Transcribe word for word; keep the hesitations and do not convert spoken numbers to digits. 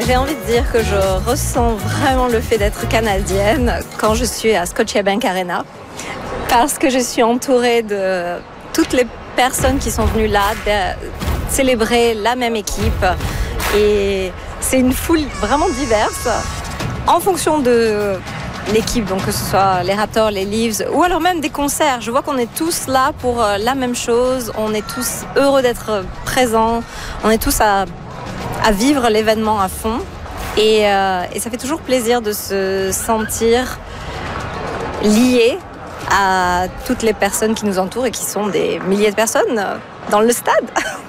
j'ai envie de dire que je ressens vraiment le fait d'être canadienne quand je suis à Scotiabank Arena, parce que je suis entourée de toutes les personnes qui sont venues là de célébrer la même équipe. Et c'est une foule vraiment diverse en fonction de l'équipe, donc que ce soit les Raptors, les Leafs ou alors même des concerts. Je vois qu'on est tous là pour la même chose, on est tous heureux d'être présents, on est tous à, à vivre l'événement à fond et, euh, et ça fait toujours plaisir de se sentir lié à toutes les personnes qui nous entourent et qui sont des milliers de personnes dans le stade.